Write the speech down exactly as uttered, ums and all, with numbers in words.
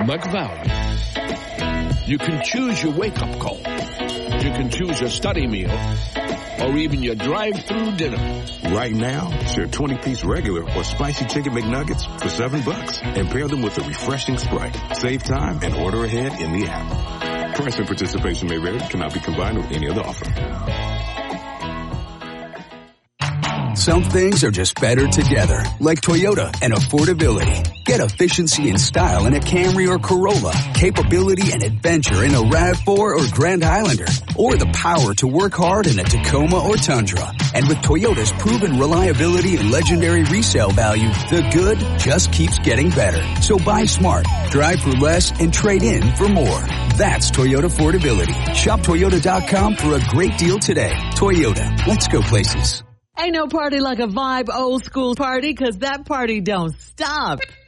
McValue. You can choose your wake-up call. You can choose your study meal, or even your drive-through dinner. Right now, share twenty-piece regular or spicy chicken McNuggets for seven bucks and pair them with a refreshing Sprite. Save time and order ahead in the app. Price and participation may vary. Cannot be combined with any other offer. Some things are just better together, like Toyota and affordability. Get efficiency and style in a Camry or Corolla, capability and adventure in a RAV four or Grand Highlander, or the power to work hard in a Tacoma or Tundra. And with Toyota's proven reliability and legendary resale value, the good just keeps getting better. So buy smart, drive for less, and trade in for more. That's Toyota affordability. Shop Toyota dot com for a great deal today. Toyota, let's go places. Ain't no party like a vibe old school party, 'cause that party don't stop.